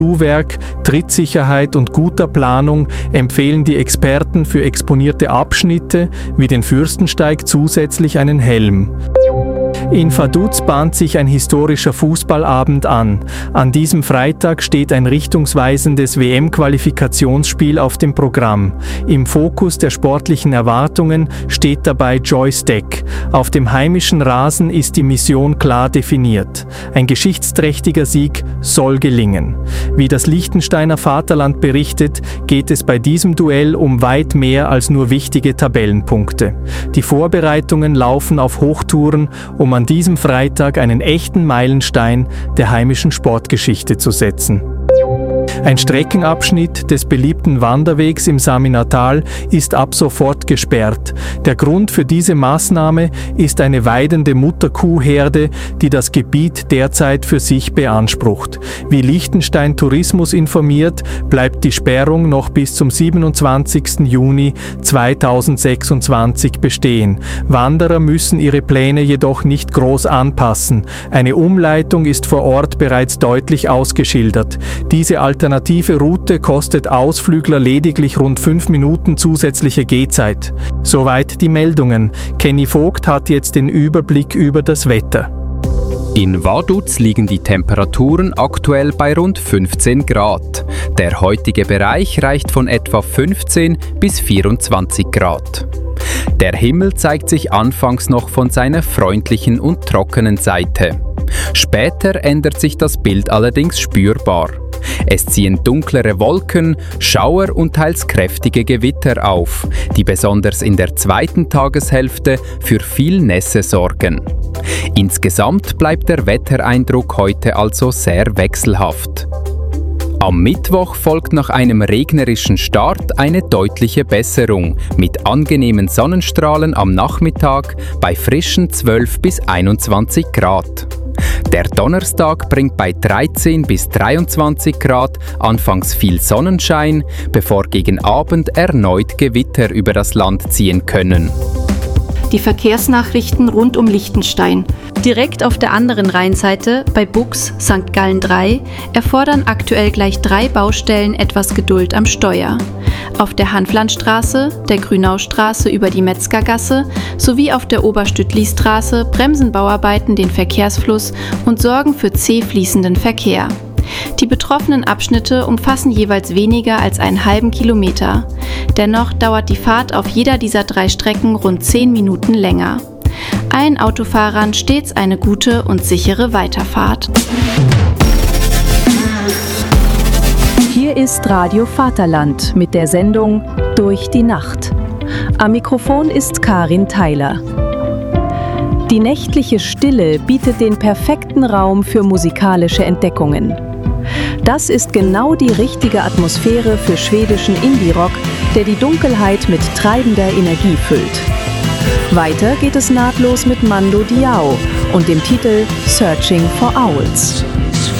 Schuhwerk, Trittsicherheit und guter Planung empfehlen die Experten für exponierte Abschnitte wie den Fürstensteig zusätzlich einen Helm. In Vaduz bahnt sich ein historischer Fußballabend an. An diesem Freitag steht ein richtungsweisendes WM-Qualifikationsspiel auf dem Programm. Im Fokus der sportlichen Erwartungen steht dabei Joyce Deck. Auf dem heimischen Rasen ist die Mission klar definiert. Ein geschichtsträchtiger Sieg soll gelingen. Wie das Liechtensteiner Vaterland berichtet, geht es bei diesem Duell um weit mehr als nur wichtige Tabellenpunkte. Die Vorbereitungen laufen auf Hochtouren, um an diesem Freitag einen echten Meilenstein der heimischen Sportgeschichte zu setzen. Ein Streckenabschnitt des beliebten Wanderwegs im Saminatal ist ab sofort gesperrt. Der Grund für diese Maßnahme ist eine weidende Mutterkuhherde, die das Gebiet derzeit für sich beansprucht. Wie Liechtenstein Tourismus informiert, bleibt die Sperrung noch bis zum 27. Juni 2026 bestehen. Wanderer müssen ihre Pläne jedoch nicht groß anpassen. Eine Umleitung ist vor Ort bereits deutlich ausgeschildert. Diese alternative Route kostet Ausflügler lediglich rund 5 Minuten zusätzliche Gehzeit. Soweit die Meldungen. Kenny Vogt hat jetzt den Überblick über das Wetter. In Vaduz liegen die Temperaturen aktuell bei rund 15 Grad. Der heutige Bereich reicht von etwa 15 bis 24 Grad. Der Himmel zeigt sich anfangs noch von seiner freundlichen und trockenen Seite. Später ändert sich das Bild allerdings spürbar. Es ziehen dunklere Wolken, Schauer und teils kräftige Gewitter auf, die besonders in der zweiten Tageshälfte für viel Nässe sorgen. Insgesamt bleibt der Wettereindruck heute also sehr wechselhaft. Am Mittwoch folgt nach einem regnerischen Start eine deutliche Besserung mit angenehmen Sonnenstrahlen am Nachmittag bei frischen 12 bis 21 Grad. Der Donnerstag bringt bei 13 bis 23 Grad anfangs viel Sonnenschein, bevor gegen Abend erneut Gewitter über das Land ziehen können. Die Verkehrsnachrichten rund um Liechtenstein. Direkt auf der anderen Rheinseite, bei Bux, St. Gallen 3, erfordern aktuell gleich 3 Baustellen etwas Geduld am Steuer. Auf der Hanflandstraße, der Grünaustraße über die Metzgergasse sowie auf der Oberstüttli-Straße bremsen Bauarbeiten den Verkehrsfluss und sorgen für zäh fließenden Verkehr. Die betroffenen Abschnitte umfassen jeweils weniger als einen halben Kilometer. Dennoch dauert die Fahrt auf jeder dieser 3 Strecken rund 10 Minuten länger. Allen Autofahrern stets eine gute und sichere Weiterfahrt. Hier ist Radio Vaterland mit der Sendung Durch die Nacht. Am Mikrofon ist Karin Theiler. Die nächtliche Stille bietet den perfekten Raum für musikalische Entdeckungen. Das ist genau die richtige Atmosphäre für schwedischen Indie-Rock, der die Dunkelheit mit treibender Energie füllt. Weiter geht es nahtlos mit Mando Diao und dem Titel Searching for Owls.